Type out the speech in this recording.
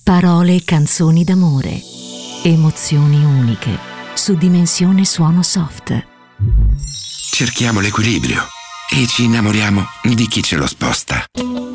Parole e canzoni d'amore. Emozioni uniche. Su Dimensione Suono Soft. Cerchiamo l'equilibrio e ci innamoriamo di chi ce lo sposta.